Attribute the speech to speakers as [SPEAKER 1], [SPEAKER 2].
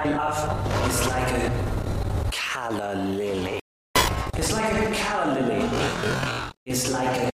[SPEAKER 1] My love is like a calla lily. It's like a calla lily. It's like a